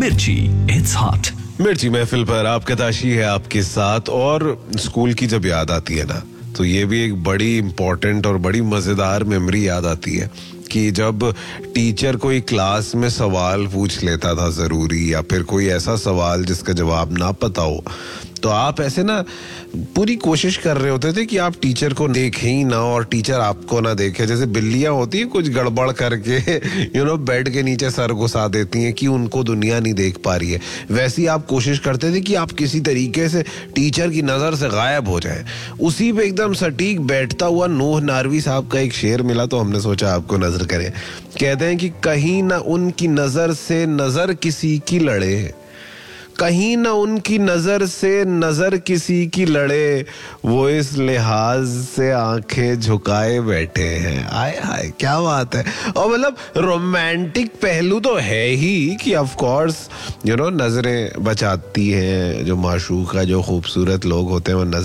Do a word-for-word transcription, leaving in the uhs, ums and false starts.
मिर्ची, it's hot. मिर्ची महफिल पर आपका ताशी है आपके साथ। और स्कूल की जब याद आती है ना, तो ये भी एक बड़ी इंपॉर्टेंट और बड़ी मजेदार मेमोरी याद आती है कि जब टीचर कोई क्लास में सवाल पूछ लेता था जरूरी, या फिर कोई ऐसा सवाल जिसका जवाब ना पता हो, तो आप ऐसे ना पूरी कोशिश कर रहे होते थे कि आप टीचर को देखें ही ना और टीचर आपको ना देखे। जैसे बिल्लियां होती हैं कुछ गड़बड़ करके यू नो बेड के नीचे सर घुसा देती हैं कि उनको दुनिया नहीं देख पा रही है, वैसी आप कोशिश करते थे कि आप किसी तरीके से टीचर की नजर से गायब हो जाए। उसी पे एकदम सटीक बैठता हुआ नूह नारवी साहब का एक शेर मिला, तो हमने सोचा आपको नजर करें। कहते हैं कि कहीं ना उनकी नजर से नजर किसी की लड़े, कहीं ना उनकी नजर से नजर किसी की लड़े, वो इस लिहाज से आंखें झुकाए बैठे हैं। आय हाय क्या बात है। और मतलब रोमांटिक पहलू तो है ही कि ऑफ कोर्स यू नो नजरें बचाती हैं, जो माशूका जो खूबसूरत लोग होते हैं वो नजर